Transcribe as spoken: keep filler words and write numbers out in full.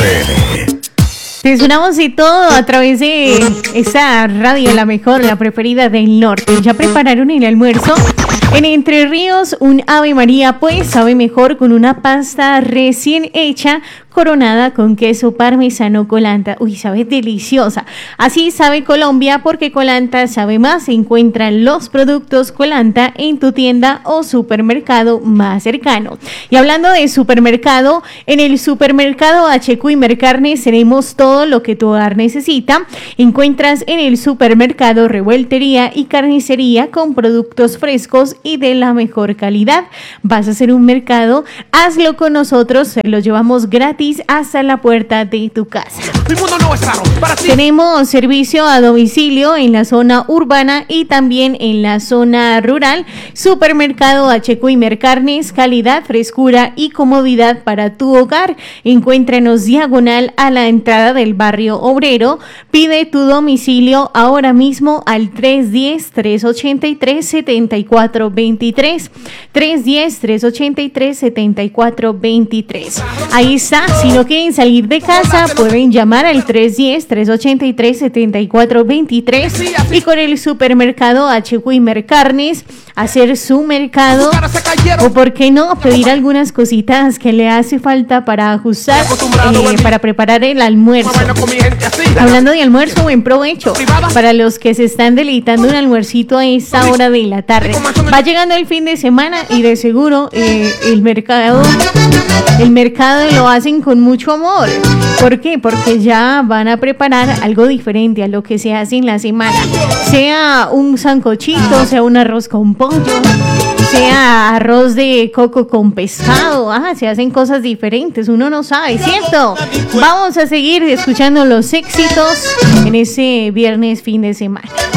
Te sonamos y todo a través de esa radio, la mejor, la preferida del norte. ¿Ya prepararon el almuerzo? En Entre Ríos, un Ave María, pues sabe mejor con una pasta recién hecha, coronada con queso parmesano Colanta. Uy, sabe deliciosa. Así sabe Colombia, porque Colanta sabe más. Se encuentran los productos Colanta en tu tienda o supermercado más cercano. Y hablando de supermercado, en el supermercado H Q y Mercarnes tenemos todo lo que tu hogar necesita. Encuentras en el supermercado revueltería y carnicería con productos frescos y de la mejor calidad. Vas a hacer un mercado, hazlo con nosotros, se lo llevamos gratis hasta la puerta de tu casa. Tenemos servicio a domicilio en la zona urbana y también en la zona rural. Supermercado H Q y Mercarnes, calidad, frescura y comodidad para tu hogar. Encuéntranos diagonal a la entrada del barrio obrero. Pide tu domicilio ahora mismo al tres uno cero, tres ocho tres, siete cuatro dos tres. tres uno cero, tres ocho tres, siete cuatro dos tres. Ahí está. Si no quieren salir de casa, pueden llamar al tres uno cero, tres ocho tres, siete cuatro dos tres y con el supermercado H Q y Mercarnes hacer su mercado, o por qué no pedir algunas cositas que le hace falta para ajustar, eh, para preparar el almuerzo. Hablando de almuerzo, buen provecho para los que se están deleitando un almuercito a esta hora de la tarde. Va llegando el fin de semana y de seguro eh, el mercado el mercado lo hacen con mucho amor. ¿Por qué? Porque ya van a preparar algo diferente a lo que se hace en la semana. Sea un sancochito, sea un arroz con pollo, sea arroz de coco con pescado. Ah, se hacen cosas diferentes, uno no sabe, ¿cierto? Vamos a seguir escuchando los éxitos en ese viernes fin de semana.